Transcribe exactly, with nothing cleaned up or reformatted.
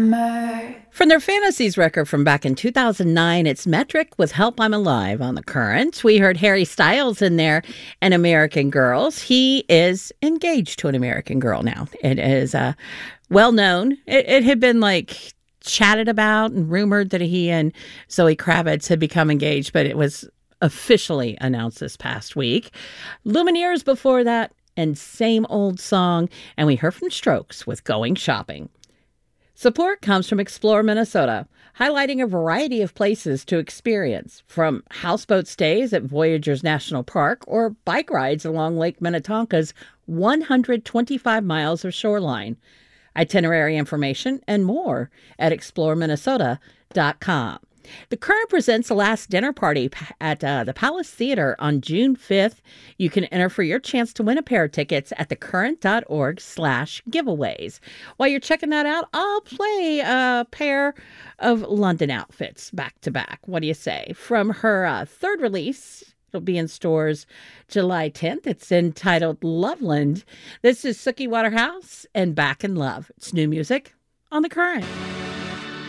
Summer. From their Fantasies record from back in two thousand nine, it's Metric with Help I'm Alive on The Current. We heard Harry Styles in there and American Girls. He is engaged to an American girl now. It is uh, well known. It, it had been like chatted about and rumored that he and Zoe Kravitz had become engaged, but it was officially announced this past week. Lumineers before that, and Same Old Song. And we heard from Strokes with Going Shopping. Support comes from Explore Minnesota, highlighting a variety of places to experience, from houseboat stays at Voyageurs National Park or bike rides along Lake Minnetonka's one hundred twenty-five miles of shoreline. Itinerary information and more at explore minnesota dot com. The Current presents the last dinner party at uh, the Palace Theater on June fifth. You can enter for your chance to win a pair of tickets at thecurrent.org slash giveaways. While you're checking that out, I'll play a pair of London outfits back to back. What do you say? From her uh, third release, it'll be in stores July tenth. It's entitled Loveland. This is Suki Waterhouse and Back in Love. It's new music on The Current.